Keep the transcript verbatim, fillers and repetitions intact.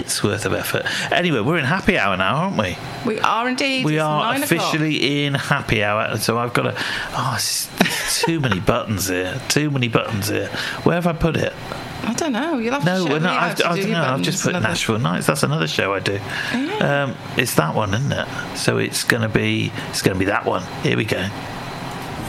minutes worth of effort. Anyway, we're in happy hour now, aren't we? We are indeed. We It's are nine officially o'clock. in happy hour, and so I've got to. Oh, it's, it's too many buttons here. Too many buttons here. Where have I put it? I don't know. You'll have No, to show well, me no, how I've, to I do don't your know. I've buttons just put another- Nashville Nights. That's another show I do. Yeah. Um, it's that one, isn't it? So it's going to be. It's going to be that one. Here we go.